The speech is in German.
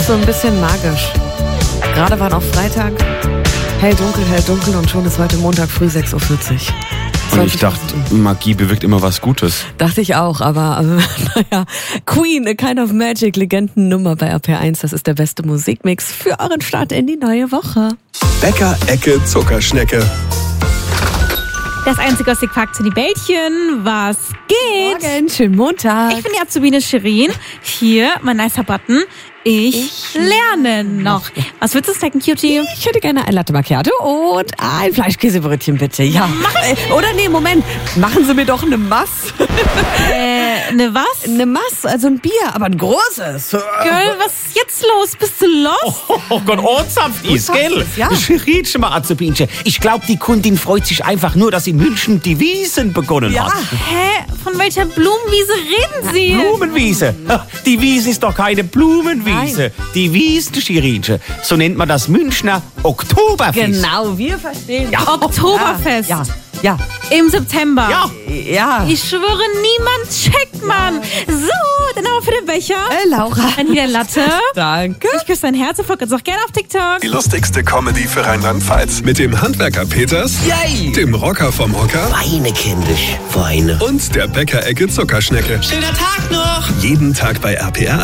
so ein bisschen magisch. Gerade war noch Freitag. Hell, dunkel und schon ist heute Montag früh 6.40 Uhr. Und ich dachte, Magie bewirkt immer was Gutes. Dachte ich auch, aber naja. Queen, A Kind of Magic, Legendennummer bei RPR1. Das ist der beste Musikmix für euren Start in die neue Woche. Bäcker Ecke Zuckerschnecke. Das einzige, was ich fragt, sind die Bällchen. Was geht? Morgen, schönen Montag. Ich bin die Azubine Shirin. Hier, mein nicer Button. Ich lerne noch. Was willst du snacken, Cutie? Ich hätte gerne ein Latte Macchiato und ein Fleischkäsebrötchen, bitte. Ja. Oder nee, Moment. Machen Sie mir doch eine Mass. Ne was? Eine Mass, also ein Bier, aber ein großes. Girl, was ist jetzt los? Bist du lost? Oh Gott, ernsthaft ist, gell? Ja. Schrietsch mal, Azubinchen. Ich glaube, die Kundin freut sich einfach nur, dass in München die Wiesen begonnen Ja. hat. Hä? Von welcher Blumenwiese reden Sie? Blumenwiese. Die Wiese ist doch keine Blumenwiese. Die Wiesen, Schirinchen. So nennt man das Münchner Oktoberfest. Genau, wir verstehen. Ja. Oktoberfest. Ja. Im September. Ja. Ich schwöre, niemand checkt, Mann. So, dann aber für den Becher. Laura. Dann hier der Latte. Danke. Ich küsse dein Herz und folgt uns auch gerne auf TikTok. Die lustigste Comedy für Rheinland-Pfalz. Mit dem Handwerker Peters, Yay. dem Rocker vom Hocker Weine, kindisch. Weine. und der Bäcker Ecke Zuckerschnecke. Schöner Tag noch. Jeden Tag bei RPR1.